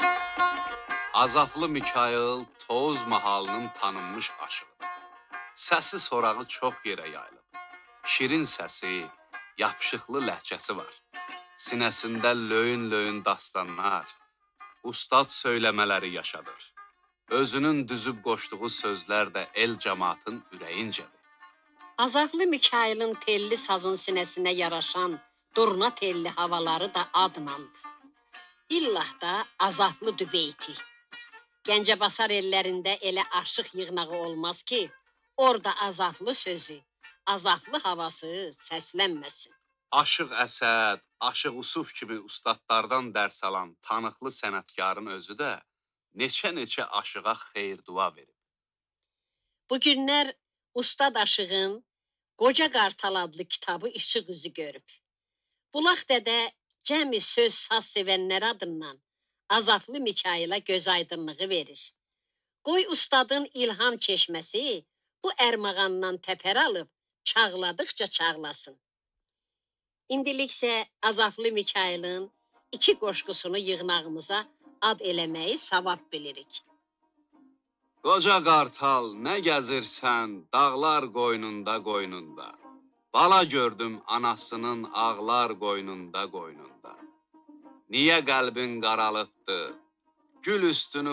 Azaflı Mikail Toğuz mahalının tanınmış aşığıdır. Səsi sorağı çox yerə yayılıb. Şirin səsi, yapışıqlı ləhcəsi var. Sinəsində löyün-löyün dastanlar, ustad söyləmələri yaşadır. Özünün düzüb qoşduğu sözlər də el cəmaatın ürəyincədir. Azaflı Mikailin telli sazın sinəsinə yaraşan durna telli havaları da adlandı. İllah da azaflı dübeyti. Gəncəbasar ellərində elə aşıq yığnağı olmaz ki, orada azaflı sözü, azaflı havası səslənməsin. Aşıq Əsəd, Aşıq Usuf kimi ustadlardan dərs alan tanıqlı sənətkarın özü də neçə-neçə aşığa xeyir-dua verib. Bu günlər Ustad Aşığın Qoca Qartal adlı kitabı işıq üzü görüb. Bulaq dədə cəmi söz saz sevənlər adından Azaflı Mikaila göz aydınlığı verir. Qoy ustadın ilham çeşməsi bu ərmağandan təpər alıb çağladıqca çağlasın. İndiliksə Azaflı Mikailin 2 qoşqusunu yığnağımıza ad eləməyi savab bilirik. Qoca qartal, nə gəzirsən dağlar qoynunda. Bala gördüm anasının ağlar qoynunda. Niyə qəlbin qaralıbdı? Gül üstünü